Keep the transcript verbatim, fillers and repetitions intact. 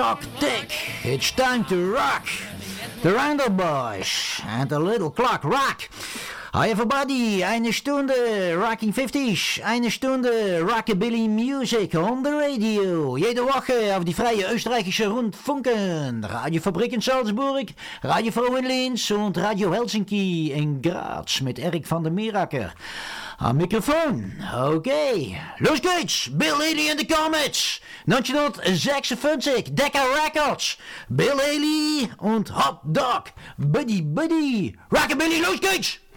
clock tick. It's time to rock. The Randall Boys and the Little Clock Rock. Hi everybody, eine Stunde Rocking fifties, eine Stunde Rockabilly Music on the Radio. Jede Woche auf die freie österreichische Rundfunken. Radiofabrik in Salzburg, Radio Froh in Linz und Radio Helsinki in Graz mit Erik van der Mieracker. Am Mikrofon, okay. Los geht's, Bill Haley and the Comets. neunzehnhundertsechsundfünfzig, Decca Records. Bill Haley und Hot Dog, Buddy Buddy. Rockabilly, los geht's!